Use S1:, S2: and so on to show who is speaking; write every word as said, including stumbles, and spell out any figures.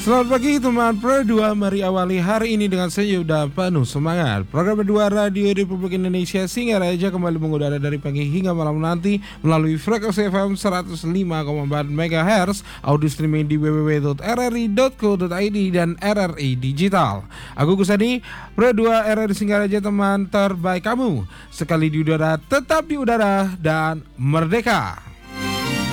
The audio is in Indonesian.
S1: Selamat pagi teman Pro dua, mari awali hari ini dengan senyum dan penuh semangat. Program kedua Radio Republik Indonesia Singaraja kembali mengudara dari pagi hingga malam nanti melalui frekuensi F M seratus lima koma empat megahertz, audio streaming di w w w titik r r i titik co titik i d dan R R I Digital. Aku Gusadi, Pro dua R R I Singaraja, teman terbaik kamu. Sekali di udara, tetap di udara dan merdeka.